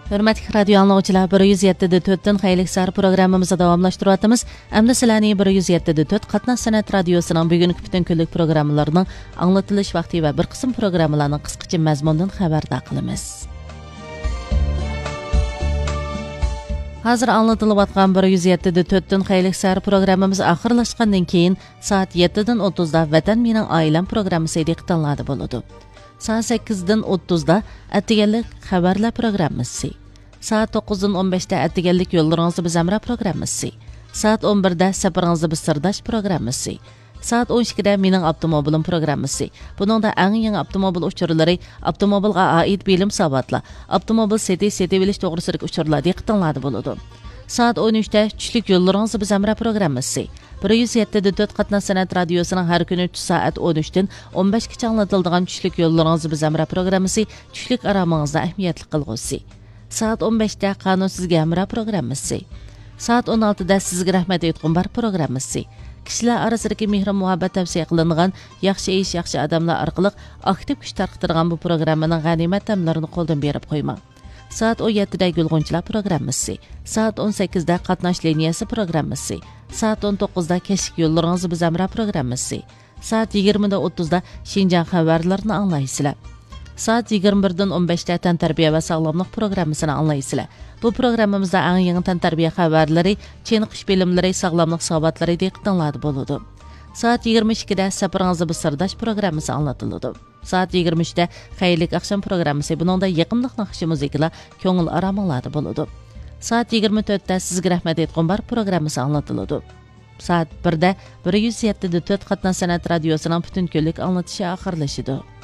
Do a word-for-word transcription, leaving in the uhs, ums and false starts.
Hörmətli radio anlıqçılar, bir yüz yeddi nöqtə to'rtdan xeyirlik sar programmamızı davamlaşdırıyatımız. Əmdə sizlərni bir yüz yeddi nöqtə to'rt Qatnaş Sənət Radiosu'nun bugünkü bütün günlük programmalarının anlatılış vaxtı və bir qism programmalarının qısqacha məzmunundan xəbərdar qılımız. Hazır anlatılıb atqan bir yüz yeddi nöqtə to'rtdan xeyirlik sar programmamız axırlaşqandan keyin saat yeddidən o'ttizda Vatan Mening Oilam programmasi diqqətinizdə boladı. Saat sekkizdən o'ttizda Atiganlik xabarlar programmasi. Saat to'qqizdan o'n beshda Atiganlik yo'llaringizni biz amra programmasi. Saat o'n birda Safaringizni biz sirdash programmasi. Saat o'n ikkida Mening avtomobilim programmasi. Buningda eng yangi avtomobil uchurlari, avtomobilga oid bilim savatlar, avtomobil seti seti bilish to'g'risidagi uchurlar diqqatingizda bo'ladi. Saat o'n uchda Tushlik yo'llaringizni biz amra programmasi. bir yüz yeddi nöqtə to'rt Qatnaş Sənət Radiosu'nun hər günü saat o'n uchdan o'n beshgacha anlatiladigan Tushlik yo'llaringizni biz amra programmasi Tushlik aramingizda ahamiyatli qilg'usi. Saat o'n beshda Qonun sizga amra programmasi. Saat o'n oltida Sizga rahmat aytqum bar programmasi. Kishilar orasidagi mehr muhabbat tavsiya qilingan yaxshi ish, yaxshi odamlar orqali aktiv kuch tarqatilgan bu programmaning g'animat tamlarini qo'ldan berib qo'ymang. Saat o'n yettida Gulg'unchilar programmasi. Saat o'n sakkizda Qatnash liniyasi programmasi. Saat o'n to'qqizda Keshik yo'llaringizni biz amra programmasi. Saat yigirmada o'ttizda Shinjan xabarlarini anglaysizlar. Saat yigirma birdan o'n beshda Tantarbiya va sog'lomlik programmasini anglaysizlar. Bu programmamizda eng yangi tantarbiya xabarlari, chiniqish bilimlari, sog'lomlik sabotlari diqqatingizda bo'ladi. Saat yigirma ikkida Safaringizni biz sirdash programmasi anlatiladi. Saat yigirma uchda Xayrlik axşam programmasi, buningda yiqimliq naqshi muzikalar ko'ngil araminglarda bo'ladi. Saat yigirma to'rtda Sizga rahmat aytqum bar programmasi anlatiladi. Saat birda bir yüz yeddi nöqtə to'rt Qatnaş Sənət Radiosu'nun bütün kunlik anlatışı oxirlashidi.